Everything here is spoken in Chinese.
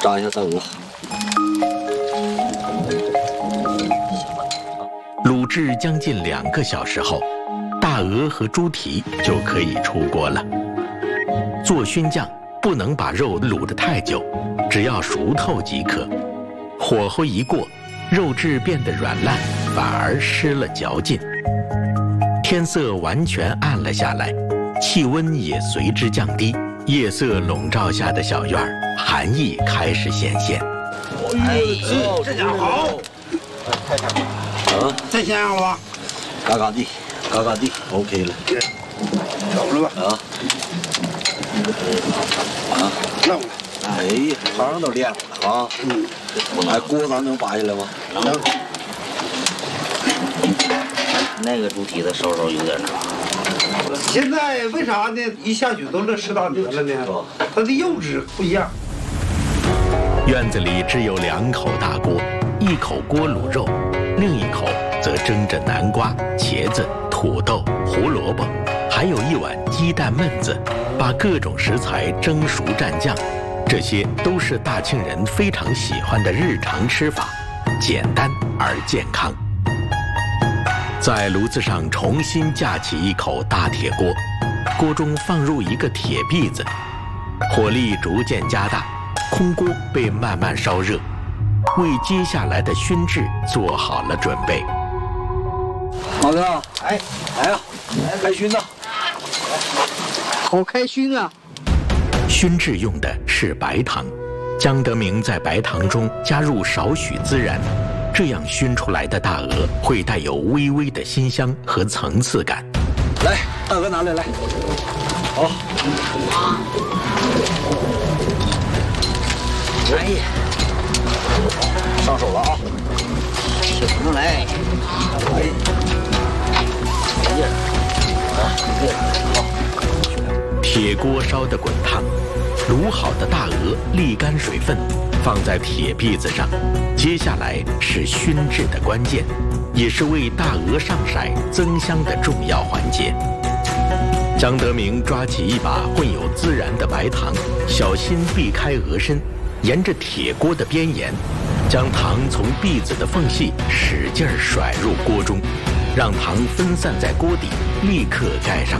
炸一下大鹅。 卤制将近2个小时后，大鹅和猪蹄就可以出锅了。做熏酱不能把肉卤得太久，只要熟透即可。火候一过，肉质变得软烂，反而失了嚼劲。天色完全暗了下来，气温也随之降低。夜色笼罩下的小院儿，寒意开始显现。 哎呦，这家好！ 太香了！啊， 再香吧？ 嘎嘎地，嘎嘎地 ，OK 了。 走了吧？弄了。 哎呀，汤都亮了啊！哎，锅咱能拔下来吗？ 能。 那个猪蹄子稍稍有点长。 现在为啥呢？一下雪都乐吃大鹅了呢？它的肉质不一样。 院子里只有2口大锅，一口锅卤肉，另一口则蒸着南瓜、茄子、土豆、胡萝卜，还有一碗鸡蛋焖子，把各种食材蒸熟蘸酱。这些都是大庆人非常喜欢的日常吃法，简单而健康。在炉子上重新架起一口大铁锅，锅中放入一个铁篦子，火力逐渐加大，空锅被慢慢烧热，为接下来的熏制做好了准备。 老哥，哎，来呀，来开熏呐！ 好开熏啊！ 熏制用的是白糖，江德明在白糖中加入少许孜然，这样熏出来的大鹅会带有微微的辛香和层次感。 来，大鹅拿来，来，好。 哎呀， 上手了啊！ 挺上来。 哎， 铁锅烧得滚烫，卤好的大鹅沥干水分，放在铁篦子上。接下来是熏制的关键，也是为大鹅上色增香的重要环节。江德明抓起一把混有孜然的白糖，小心避开鹅身，沿着铁锅的边沿，将糖从篦子的缝隙使劲甩入锅中，让糖分散在锅底，立刻盖上